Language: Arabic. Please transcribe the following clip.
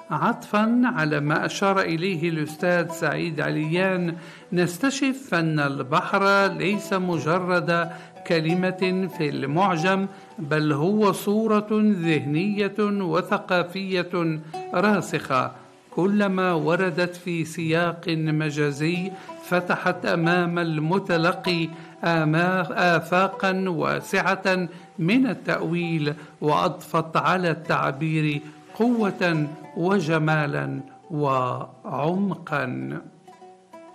عطفا على ما أشار إليه الأستاذ سعيد عليان، نستشف أن البحر ليس مجرد كلمة في المعجم، بل هو صورة ذهنية وثقافية راسخة، كلما وردت في سياق مجازي فتحت أمام المتلقي آفاقا واسعة من التأويل، وأضفت على التعبير قوة وجمالا وعمقا.